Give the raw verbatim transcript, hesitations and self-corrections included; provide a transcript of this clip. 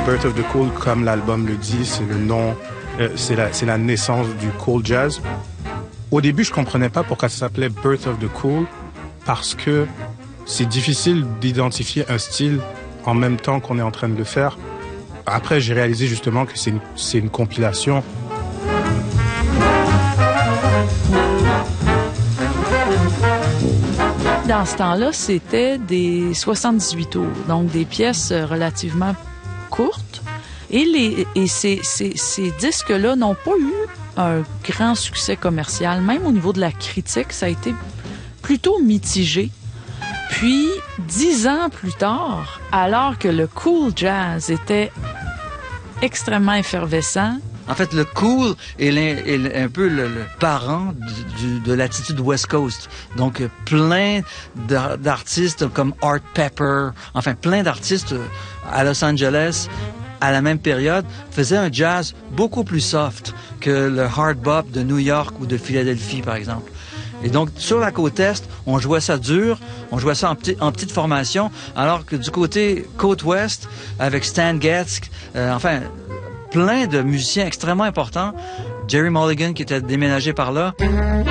Birth of the Cool, comme l'album le dit, c'est le nom, euh, c'est la, c'est la naissance du cool jazz. Au début, je comprenais pas pourquoi ça s'appelait Birth of the Cool, parce que c'est difficile d'identifier un style en même temps qu'on est en train de le faire. Après, j'ai réalisé justement que c'est une, c'est une compilation. Dans ce temps-là, c'était des soixante-dix-huit tours, donc des pièces relativement courtes. Et, les, et ces, ces, ces disques-là n'ont pas eu un grand succès commercial. Même au niveau de la critique, ça a été plutôt mitigé. Puis, dix ans plus tard, alors que le cool jazz était extrêmement effervescent, en fait, le cool est, est un peu le, le parent du, du, de l'attitude West Coast. Donc, plein d'artistes comme Art Pepper, enfin, plein d'artistes à Los Angeles, à la même période, faisaient un jazz beaucoup plus soft que le hard bop de New York ou de Philadelphie, par exemple. Et donc, sur la côte Est, on jouait ça dur, on jouait ça en, petit, en petite formation, alors que du côté côte Ouest, avec Stan Getz, euh, enfin... plein de musiciens extrêmement importants. Jerry Mulligan qui était déménagé par là.